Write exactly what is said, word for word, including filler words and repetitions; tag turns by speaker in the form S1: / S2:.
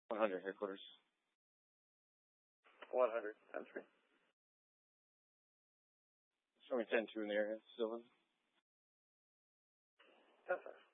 S1: one hundred headquarters.
S2: one hundred, ten three.
S1: Show me ten two in the area, still.
S2: ten five.